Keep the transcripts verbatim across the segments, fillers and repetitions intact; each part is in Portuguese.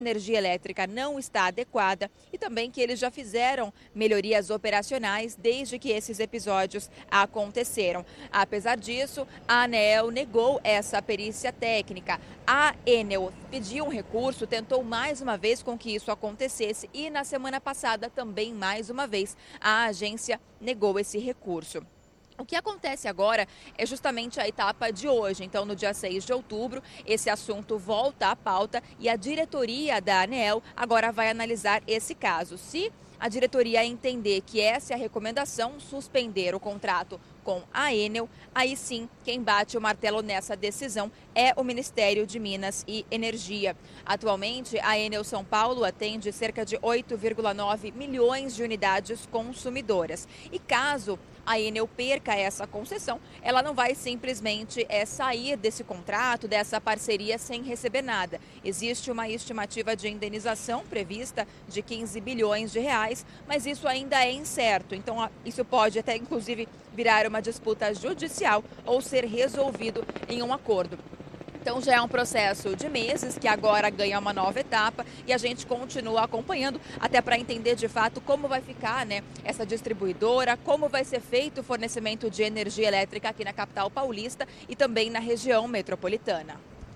energia elétrica não está adequada e também que eles já fizeram melhorias operacionais desde que esses episódios aconteceram. Apesar disso, a ANEEL negou essa perícia técnica. A Enel pediu um recurso, tentou mais uma vez com que isso acontecesse e na semana passada também mais uma vez a agência negou esse recurso. O que acontece agora é justamente a etapa de hoje. Então, no dia seis de outubro, esse assunto volta à pauta e a diretoria da ANEEL agora vai analisar esse caso. Se a diretoria entender que essa é a recomendação, suspender o contrato com a Enel, aí sim, quem bate o martelo nessa decisão é o Ministério de Minas e Energia. Atualmente, a Enel São Paulo atende cerca de oito vírgula nove milhões de unidades consumidoras. E caso a Enel perca essa concessão, ela não vai simplesmente é, sair desse contrato, dessa parceria sem receber nada. Existe uma estimativa de indenização prevista de quinze bilhões de reais, mas isso ainda é incerto. Então, isso pode até, inclusive, virar uma disputa judicial ou ser resolvido em um acordo. Então já é um processo de meses que agora ganha uma nova etapa e a gente continua acompanhando até para entender de fato como vai ficar, né, essa distribuidora, como vai ser feito o fornecimento de energia elétrica aqui na capital paulista e também na região metropolitana.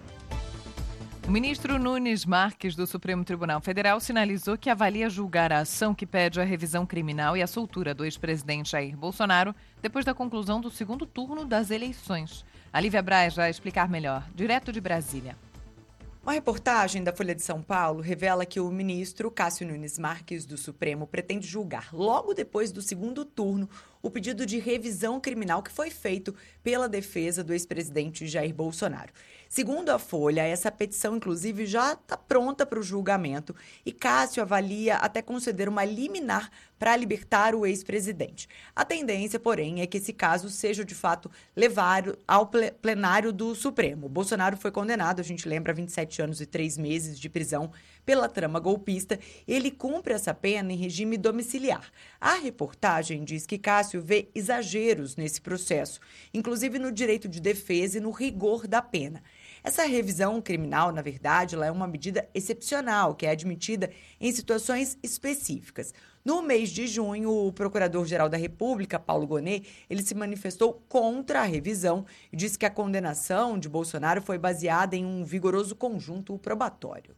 O ministro Nunes Marques, do Supremo Tribunal Federal, sinalizou que avalia julgar a ação que pede a revisão criminal e a soltura do ex-presidente Jair Bolsonaro depois da conclusão do segundo turno das eleições. A Lívia Braz vai explicar melhor, direto de Brasília. Uma reportagem da Folha de São Paulo revela que o ministro Cássio Nunes Marques, do Supremo, pretende julgar, logo depois do segundo turno, o pedido de revisão criminal que foi feito pela defesa do ex-presidente Jair Bolsonaro. Segundo a Folha, essa petição, inclusive, já está pronta para o julgamento e Cássio avalia até conceder uma liminar para libertar o ex-presidente. A tendência, porém, é que esse caso seja, de fato, levado ao plenário do Supremo. Bolsonaro foi condenado, a gente lembra, a vinte e sete anos e três meses de prisão pela trama golpista. Ele cumpre essa pena em regime domiciliar. A reportagem diz que Cássio vê exageros nesse processo, inclusive no direito de defesa e no rigor da pena. Essa revisão criminal, na verdade, ela é uma medida excepcional, que é admitida em situações específicas. No mês de junho, o Procurador-Geral da República, Paulo Gonet, ele se manifestou contra a revisão e disse que a condenação de Bolsonaro foi baseada em um vigoroso conjunto probatório.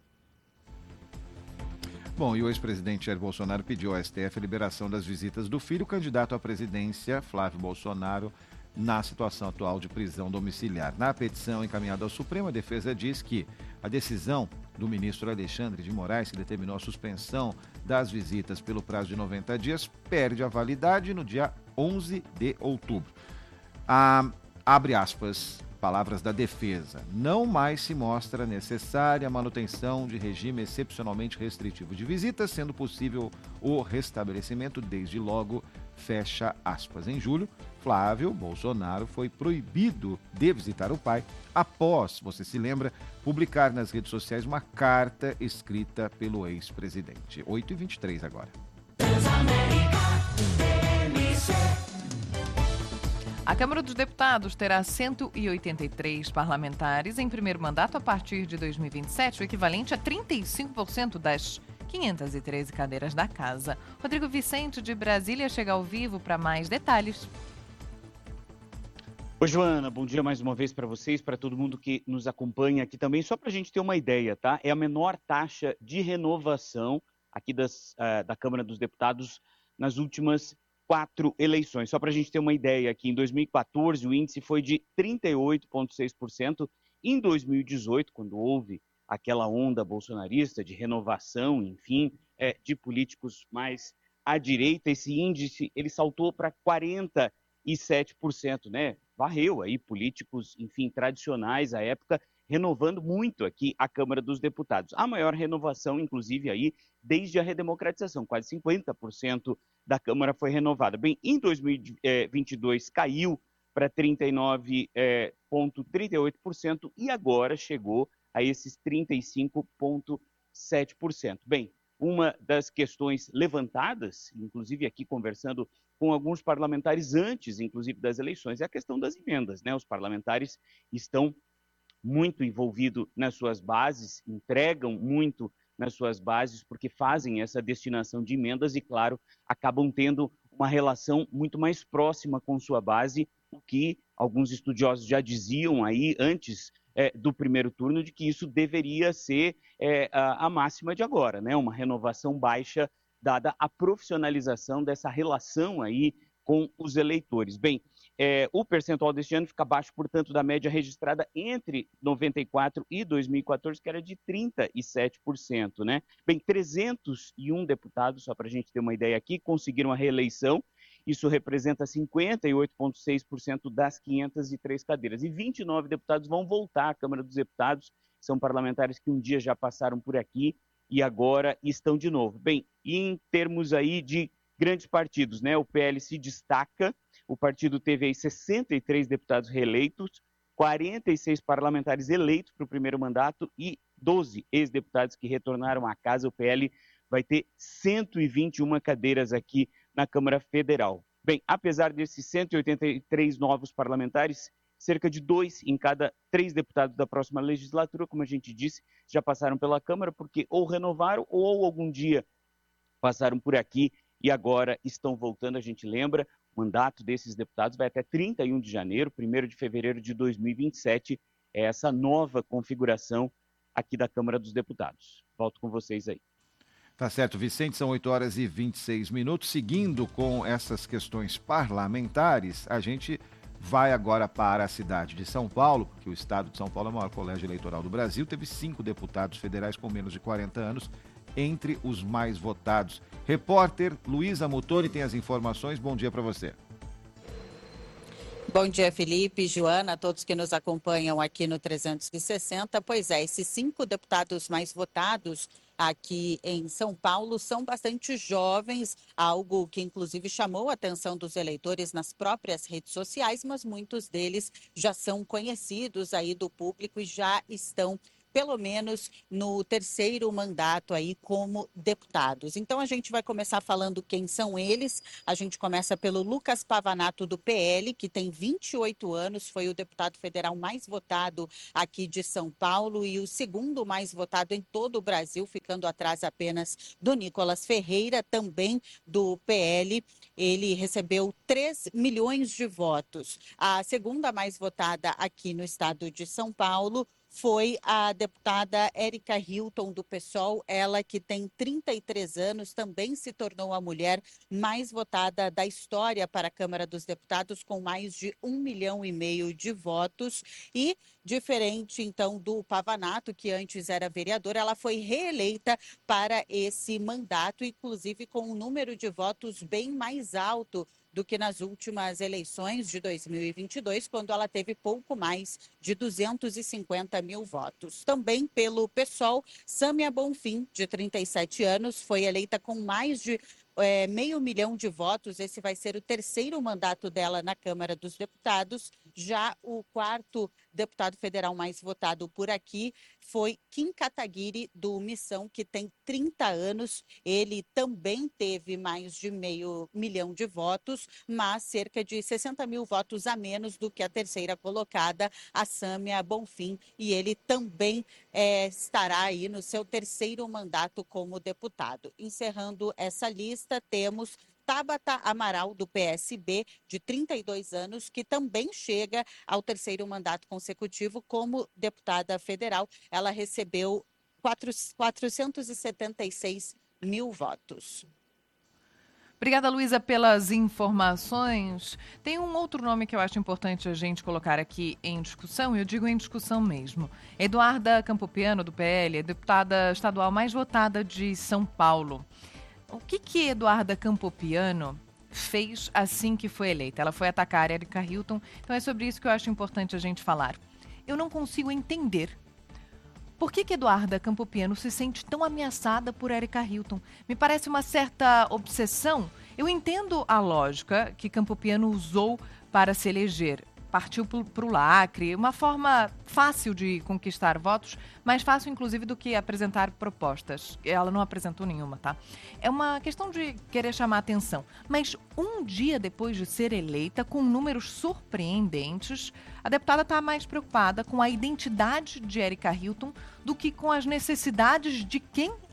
Bom, e o ex-presidente Jair Bolsonaro pediu ao S T F a liberação das visitas do filho candidato à presidência, Flávio Bolsonaro, na situação atual de prisão domiciliar. Na petição encaminhada ao Supremo, a defesa diz que a decisão do ministro Alexandre de Moraes, que determinou a suspensão das visitas pelo prazo de noventa dias, perde a validade no dia onze de outubro. Ah, abre aspas, palavras da defesa. Não mais se mostra necessária a manutenção de regime excepcionalmente restritivo de visitas, sendo possível o restabelecimento desde logo, fecha aspas. Em julho, Flávio Bolsonaro foi proibido de visitar o pai após, você se lembra, publicar nas redes sociais uma carta escrita pelo ex-presidente. oito e vinte e três agora. A Câmara dos Deputados terá cento e oitenta e três parlamentares em primeiro mandato a partir de dois mil e vinte e sete, o equivalente a trinta e cinco por cento das quinhentas e treze cadeiras da casa. Rodrigo Vicente, de Brasília, chega ao vivo para mais detalhes. Oi, Joana, bom dia mais uma vez para vocês, para todo mundo que nos acompanha aqui também. Só para a gente ter uma ideia, tá? É a menor taxa de renovação aqui das, uh, da Câmara dos Deputados nas últimas quatro eleições. Só para a gente ter uma ideia, aqui em dois mil e quatorze o índice foi de trinta e oito vírgula seis por cento. Em dois mil e dezoito, quando houve aquela onda bolsonarista de renovação, enfim, é, de políticos mais à direita, esse índice ele saltou para quarenta e sete por cento, né? Varreu aí políticos, enfim, tradicionais à época, renovando muito aqui a Câmara dos Deputados. A maior renovação, inclusive, aí desde a redemocratização, quase cinquenta por cento da Câmara foi renovada. Bem, em dois mil e vinte e dois caiu para trinta e nove vírgula trinta e oito por cento e agora chegou a esses trinta e cinco vírgula sete por cento. Bem, uma das questões levantadas, inclusive aqui conversando com alguns parlamentares antes, inclusive, das eleições, é a questão das emendas, né? Os parlamentares estão muito envolvidos nas suas bases, entregam muito nas suas bases, porque fazem essa destinação de emendas e, claro, acabam tendo uma relação muito mais próxima com sua base, o que alguns estudiosos já diziam aí antes é, do primeiro turno, de que isso deveria ser é, a, a máxima de agora, né? Uma renovação baixa, dada a profissionalização dessa relação aí com os eleitores. Bem, é, o percentual deste ano fica abaixo, portanto, da média registrada entre noventa e quatro e dois mil e quatorze, que era de trinta e sete por cento, né? Bem, trezentos e um deputados, só para a gente ter uma ideia aqui, conseguiram a reeleição. Isso representa cinquenta e oito vírgula seis por cento das quinhentas e três cadeiras. E vinte e nove deputados vão voltar à Câmara dos Deputados. São parlamentares que um dia já passaram por aqui e agora estão de novo. Bem, e em termos aí de grandes partidos, né? O P L se destaca. O partido teve aí sessenta e três deputados reeleitos, quarenta e seis parlamentares eleitos para o primeiro mandato e doze ex-deputados que retornaram à casa. O P L vai ter cento e vinte e uma cadeiras aqui na Câmara Federal. Bem, apesar desses cento e oitenta e três novos parlamentares, cerca de dois em cada três deputados da próxima legislatura, como a gente disse, já passaram pela Câmara, porque ou renovaram ou algum dia passaram por aqui e agora estão voltando. A gente lembra, o mandato desses deputados vai até trinta e um de janeiro, primeiro de fevereiro de dois mil e vinte e sete, é essa nova configuração aqui da Câmara dos Deputados. Volto com vocês aí. Tá certo, Vicente, são oito horas e vinte e seis minutos. Seguindo com essas questões parlamentares, a gente vai agora para a cidade de São Paulo, porque o estado de São Paulo é o maior colégio eleitoral do Brasil, teve cinco deputados federais com menos de quarenta anos entre os mais votados. Repórter Luísa Mutoni tem as informações. Bom dia para você. Bom dia, Felipe, Joana, a todos que nos acompanham aqui no trezentos e sessenta. Pois é, esses cinco deputados mais votados aqui em São Paulo são bastante jovens, algo que inclusive chamou a atenção dos eleitores nas próprias redes sociais, mas muitos deles já são conhecidos aí do público e já estão pelo menos no terceiro mandato aí como deputados. Então a gente vai começar falando quem são eles. A gente começa pelo Lucas Pavanato do P L, que tem vinte e oito anos, foi o deputado federal mais votado aqui de São Paulo e o segundo mais votado em todo o Brasil, ficando atrás apenas do Nicolas Ferreira, também do P L. Ele recebeu três milhões de votos. A segunda mais votada aqui no estado de São Paulo foi a deputada Érica Hilton, do PSOL, ela que tem trinta e três anos, também se tornou a mulher mais votada da história para a Câmara dos Deputados, com mais de um milhão e meio de votos. E, diferente, então, do Pavanato, que antes era vereadora, ela foi reeleita para esse mandato, inclusive com um número de votos bem mais alto do que nas últimas eleições de dois mil e vinte e dois, quando ela teve pouco mais de duzentos e cinquenta mil votos. Também pelo PSOL, Sâmia Bonfim, de trinta e sete anos, foi eleita com mais de é, meio milhão de votos. Esse vai ser o terceiro mandato dela na Câmara dos Deputados. Já o quarto deputado federal mais votado por aqui foi Kim Kataguiri, do Missão, que tem trinta anos. Ele também teve mais de meio milhão de votos, mas cerca de sessenta mil votos a menos do que a terceira colocada, a Sâmia Bonfim, e ele também é, estará aí no seu terceiro mandato como deputado. Encerrando essa lista, temos Tabata Amaral, do P S B, de trinta e dois anos, que também chega ao terceiro mandato consecutivo como deputada federal. Ela recebeu quatrocentos e setenta e seis mil votos. Obrigada, Luísa, pelas informações. Tem um outro nome que eu acho importante a gente colocar aqui em discussão, e eu digo em discussão mesmo. Eduarda Campopiano, do P L, é deputada estadual mais votada de São Paulo. O que que Eduarda Campopiano fez assim que foi eleita? Ela foi atacar a Érica Hilton, então é sobre isso que eu acho importante a gente falar. Eu não consigo entender por que que Eduarda Campopiano se sente tão ameaçada por Érica Hilton. Me parece uma certa obsessão. Eu entendo a lógica que Campopiano usou para se eleger. Partiu para o lacre, uma forma fácil de conquistar votos, mais fácil, inclusive, do que apresentar propostas. Ela não apresentou nenhuma, tá? É uma questão de querer chamar atenção. Mas um dia depois de ser eleita, com números surpreendentes, a deputada está mais preocupada com a identidade de Érica Hilton do que com as necessidades de quem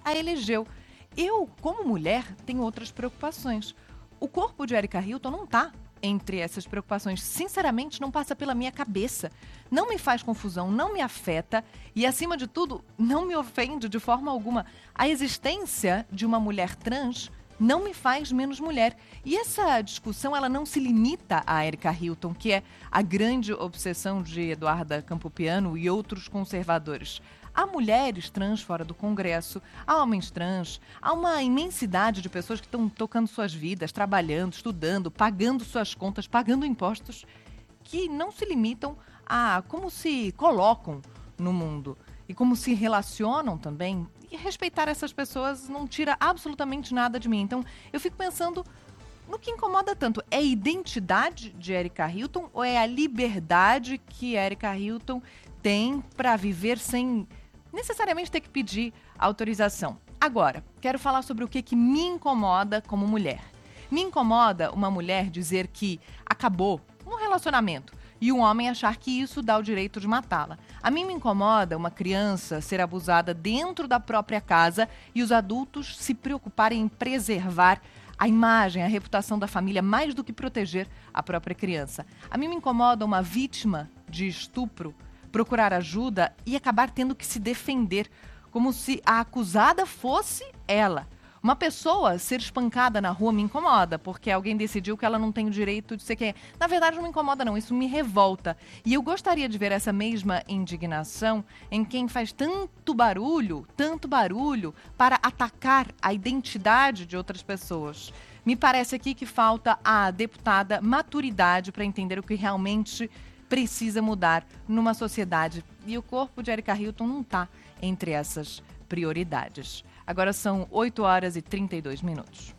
a elegeu. Eu, como mulher, tenho outras preocupações. O corpo de Erika Hilton não está entre essas preocupações. Sinceramente, não passa pela minha cabeça. Não me faz confusão, não me afeta e, acima de tudo, não me ofende de forma alguma. A existência de uma mulher trans não me faz menos mulher. E essa discussão, ela não se limita a Erika Hilton, que é a grande obsessão de Eduarda Campopiano e outros conservadores. Há mulheres trans fora do Congresso, há homens trans, há uma imensidade de pessoas que estão tocando suas vidas, trabalhando, estudando, pagando suas contas, pagando impostos, que não se limitam a como se colocam no mundo e como se relacionam também. E respeitar essas pessoas não tira absolutamente nada de mim. Então, eu fico pensando no que incomoda tanto. É a identidade de Erika Hilton ou é a liberdade que Erika Hilton tem para viver sem necessariamente ter que pedir autorização? Agora, quero falar sobre o que, que me incomoda como mulher. Me incomoda uma mulher dizer que acabou um relacionamento e um homem achar que isso dá o direito de matá-la. A mim me incomoda uma criança ser abusada dentro da própria casa e os adultos se preocuparem em preservar a imagem, a reputação da família, mais do que proteger a própria criança. A mim me incomoda uma vítima de estupro procurar ajuda e acabar tendo que se defender, como se a acusada fosse ela. Uma pessoa ser espancada na rua me incomoda, porque alguém decidiu que ela não tem o direito de ser quem é. Na verdade, não me incomoda não, isso me revolta. E eu gostaria de ver essa mesma indignação em quem faz tanto barulho, tanto barulho, para atacar a identidade de outras pessoas. Me parece aqui que falta à deputada maturidade para entender o que realmente precisa mudar numa sociedade. E o corpo de Erika Hilton não está entre essas prioridades. Agora são oito horas e trinta e dois minutos.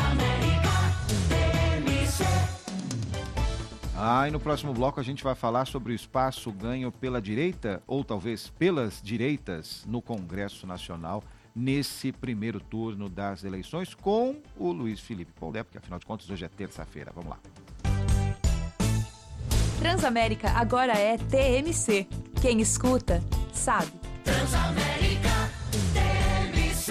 Ah, e no próximo bloco a gente vai falar sobre o espaço ganho pela direita, ou talvez pelas direitas, no Congresso Nacional, nesse primeiro turno das eleições, com o Luiz Felipe Poldé, porque afinal de contas hoje é terça-feira. Vamos lá. Transamérica agora é T M C. Quem escuta, sabe. Transamérica T M C.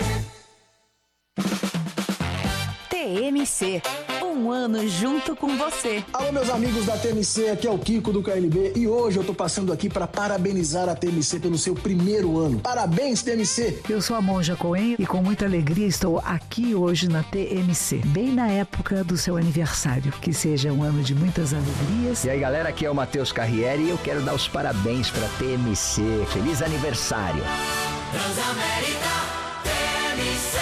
T M C. Um ano junto com você. Alô, meus amigos da T M C, aqui é o Kiko do K L B e hoje eu tô passando aqui para parabenizar a T M C pelo seu primeiro ano. Parabéns, T M C! Eu sou a Monja Coen e com muita alegria estou aqui hoje na T M C, bem na época do seu aniversário. Que seja um ano de muitas alegrias. E aí, galera, aqui é o Matheus Carriere e eu quero dar os parabéns para a T M C. Feliz aniversário! Transamérica T M C.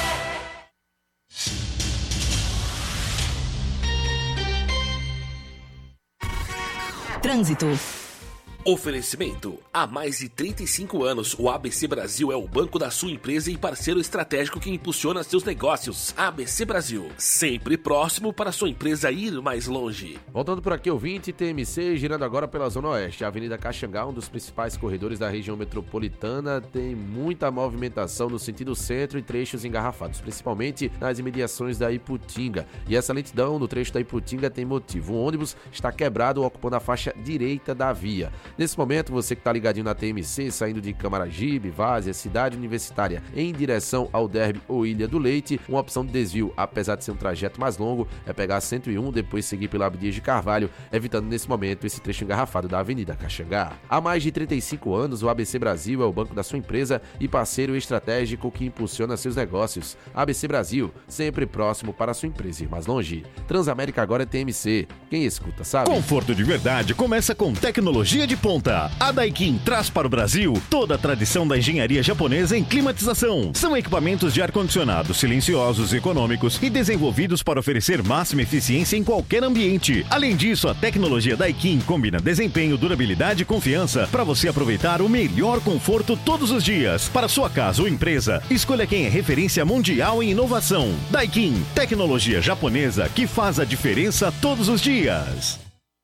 Trânsito. Oferecimento. Há mais de trinta e cinco anos, o A B C Brasil é o banco da sua empresa e parceiro estratégico que impulsiona seus negócios. A B C Brasil, sempre próximo para sua empresa ir mais longe. Voltando por aqui, ouvinte, T M C, girando agora pela Zona Oeste. A Avenida Caxangá, um dos principais corredores da região metropolitana, tem muita movimentação no sentido centro e trechos engarrafados, principalmente nas imediações da Iputinga. E essa lentidão no trecho da Iputinga tem motivo. O ônibus está quebrado, ocupando a faixa direita da via. Nesse momento, você que está ligadinho na T M C, saindo de Camaragibe, Várzea, Cidade Universitária, em direção ao Derby ou Ilha do Leite, uma opção de desvio, apesar de ser um trajeto mais longo, é pegar a cento e um, depois seguir pela Abdias de Carvalho, evitando nesse momento esse trecho engarrafado da Avenida Caxangá. Há mais de trinta e cinco anos, o A B C Brasil é o banco da sua empresa e parceiro estratégico que impulsiona seus negócios. A B C Brasil, sempre próximo para a sua empresa ir mais longe. Transamérica agora é T M C. Quem escuta sabe. Conforto de verdade começa com tecnologia de ponta. A Daikin traz para o Brasil toda a tradição da engenharia japonesa em climatização. São equipamentos de ar-condicionado silenciosos, econômicos e desenvolvidos para oferecer máxima eficiência em qualquer ambiente. Além disso, a tecnologia Daikin combina desempenho, durabilidade e confiança para você aproveitar o melhor conforto todos os dias. Para sua casa ou empresa, escolha quem é referência mundial em inovação. Daikin, tecnologia japonesa que faz a diferença todos os dias.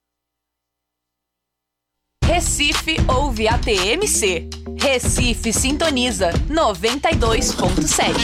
Recife ouve a T M C. Recife sintoniza noventa e dois ponto sete.